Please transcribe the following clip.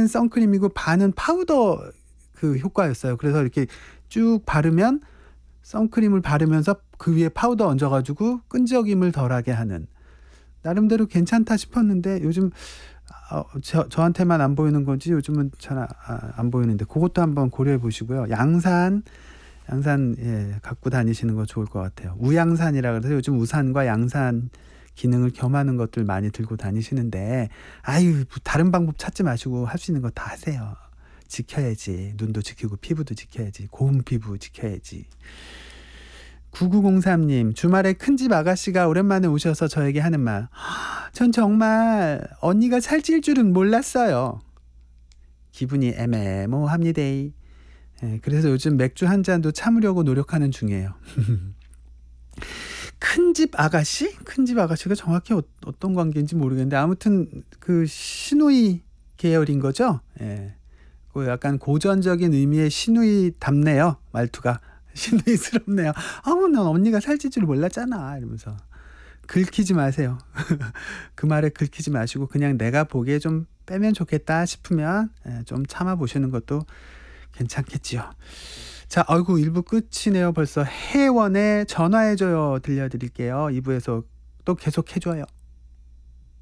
반은 선크림이고 반은 파우더 그 효과였어요. 그래서 이렇게 쭉 바르면 선크림을 바르면서 그 위에 파우더 얹어가지고 끈적임을 덜하게 하는, 나름대로 괜찮다 싶었는데 요즘 저한테만 안 보이는 건지 요즘은 잘 안 보이는데 그것도 한번 고려해 보시고요. 양산 갖고 다니시는 거 좋을 것 같아요. 우양산이라 그래서 요즘 우산과 양산 기능을 겸하는 것들 많이 들고 다니시는데, 다른 방법 찾지 마시고 할 수 있는 거 다 하세요. 지켜야지. 눈도 지키고 피부도 지켜야지. 고운 피부 지켜야지. 9903님, 주말에 큰집 아가씨가 오랜만에 오셔서 저에게 하는 말, 전 정말 언니가 살찔 줄은 몰랐어요. 기분이 애매모합니다. 그래서 요즘 맥주 한 잔도 참으려고 노력하는 중이에요. 큰집 아가씨? 큰집 아가씨가 정확히 어떤 관계인지 모르겠는데 아무튼 그 시누이 계열인 거죠. 그 약간 고전적인 의미의 시누이답네요. 말투가 시누이스럽네요. 난 언니가 살찔 줄 몰랐잖아 이러면서. 긁히지 마세요. 그 말에 긁히지 마시고 그냥 내가 보기에 좀 빼면 좋겠다 싶으면 좀 참아보시는 것도 괜찮겠지요. 자, 1부 끝이네요. 벌써 혜원의 전화해줘요 들려드릴게요. 2부에서 또 계속 해줘요.